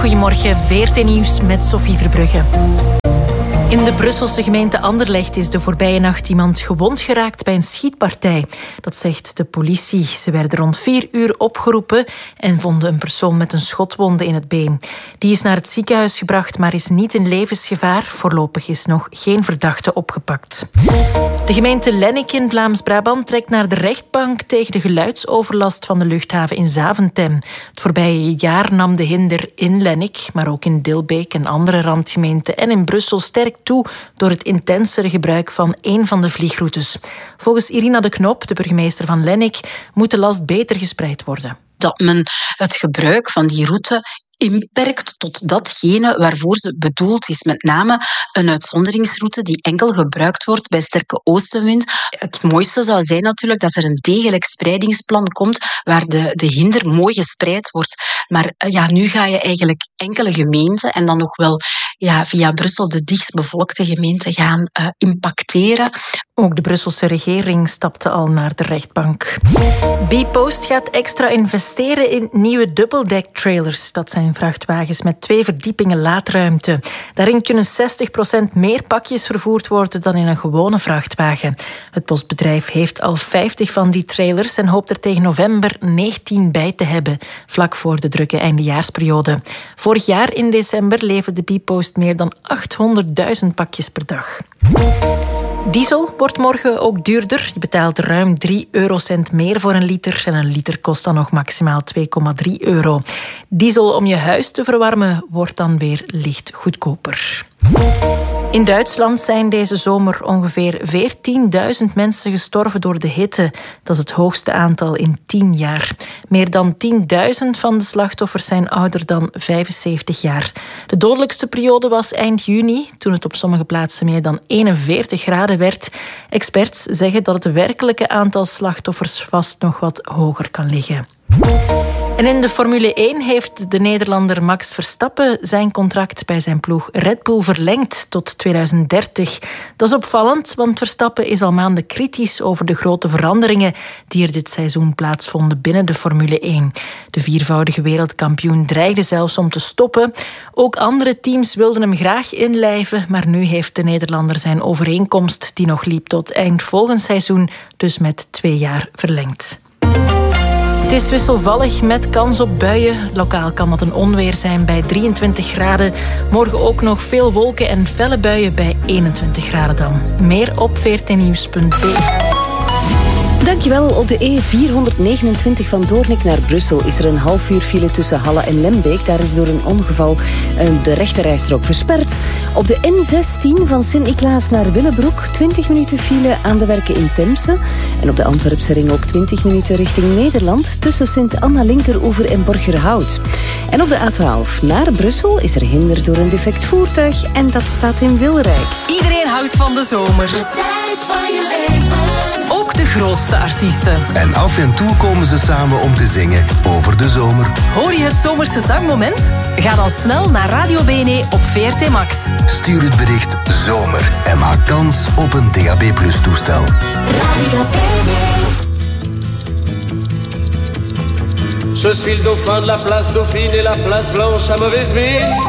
Goedemorgen, VRT Nieuws met Sophie Verbrugge. In de Brusselse gemeente Anderlecht is de voorbije nacht iemand gewond geraakt bij een schietpartij. Dat zegt de politie. Ze werden rond 4 uur opgeroepen en vonden een persoon met een schotwonde in het been. Die is naar het ziekenhuis gebracht, maar is niet in levensgevaar. Voorlopig is nog geen verdachte opgepakt. De gemeente Lennik in Vlaams-Brabant trekt naar de rechtbank tegen de geluidsoverlast van de luchthaven in Zaventem. Het voorbije jaar nam de hinder in Lennik, maar ook in Dilbeek en andere randgemeenten en in Brussel sterk toe door het intensere gebruik van één van de vliegroutes. Volgens Irina de Knop, de burgemeester van Lennik, moet de last beter gespreid worden. Dat men het gebruik van die route inperkt tot datgene waarvoor ze bedoeld is. Met name een uitzonderingsroute die enkel gebruikt wordt bij sterke oostenwind. Het mooiste zou zijn natuurlijk dat er een degelijk spreidingsplan komt waar de hinder mooi gespreid wordt. Maar nu ga je eigenlijk enkele gemeenten en dan nog wel via Brussel de dichtstbevolkte gemeenten gaan impacteren. Ook de Brusselse regering stapte al naar de rechtbank. Bpost gaat extra investeren in nieuwe dubbeldek-trailers. Dat zijn vrachtwagens met 2 verdiepingen laadruimte. Daarin kunnen 60% meer pakjes vervoerd worden dan in een gewone vrachtwagen. Het postbedrijf heeft al 50 van die trailers en hoopt er tegen november 19 bij te hebben, vlak voor de drukke eindejaarsperiode. Vorig jaar in december leverde Bpost meer dan 800.000 pakjes per dag. Diesel wordt morgen ook duurder. Je betaalt ruim 3 eurocent meer voor een liter en een liter kost dan nog maximaal 2,3 euro. Diesel om je huis te verwarmen wordt dan weer licht goedkoper. In Duitsland zijn deze zomer ongeveer 14.000 mensen gestorven door de hitte. Dat is het hoogste aantal in 10 jaar. Meer dan 10.000 van de slachtoffers zijn ouder dan 75 jaar. De dodelijkste periode was eind juni, toen het op sommige plaatsen meer dan 41 graden werd. Experts zeggen dat het werkelijke aantal slachtoffers vast nog wat hoger kan liggen. En in de Formule 1 heeft de Nederlander Max Verstappen zijn contract bij zijn ploeg Red Bull verlengd tot 2030. Dat is opvallend, want Verstappen is al maanden kritisch over de grote veranderingen die er dit seizoen plaatsvonden binnen de Formule 1. De viervoudige wereldkampioen dreigde zelfs om te stoppen. Ook andere teams wilden hem graag inlijven, maar nu heeft de Nederlander zijn overeenkomst, die nog liep tot eind volgend seizoen, dus met 2 jaar verlengd. Het is wisselvallig met kans op buien. Lokaal kan dat een onweer zijn bij 23 graden. Morgen ook nog veel wolken en felle buien bij 21 graden dan. Meer op vrtnieuws.be. Dankjewel. Op de E429 van Doornik naar Brussel is er een half uur file tussen Halle en Lembeek. Daar is door een ongeval de rechterrijstrook versperd. Op de N16 van Sint-Niklaas naar Willebroek 20 minuten file aan de werken in Temse. En op de Antwerpse ring ook 20 minuten richting Nederland tussen Sint-Anna-Linkeroever en Borgerhout. En op de A12 naar Brussel is er hinder door een defect voertuig en dat staat in Wilrijk. Iedereen houdt van de zomer. De tijd van je leven. Ook de grootste artiesten. En af en toe komen ze samen om te zingen over de zomer. Hoor je het zomerse zangmoment? Ga dan snel naar Radio BNE op VRT Max. Stuur het bericht zomer en maak kans op een DAB+ toestel. Radio BNE. Je suis le dauphin de la place Dauphine et la place Blanche à mauvaise mine.